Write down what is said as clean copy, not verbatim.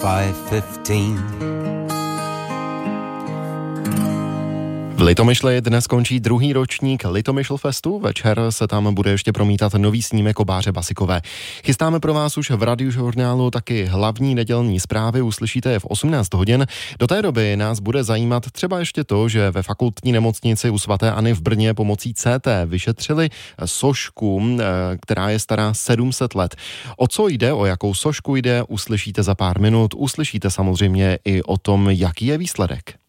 5:15. V Litomyšli dnes končí druhý ročník Litomyšl Festu. Večer se tam bude ještě promítat nový snímek o Báře Basikové. Chystáme pro vás už v Radiožurnálu taky hlavní nedělní zprávy, uslyšíte je v 18 hodin. Do té doby nás bude zajímat třeba ještě to, že ve fakultní nemocnici u svaté Anny v Brně pomocí CT vyšetřili sošku, která je stará 700 let. O co jde, o jakou sošku jde, uslyšíte za pár minut. Uslyšíte samozřejmě i o tom, jaký je výsledek.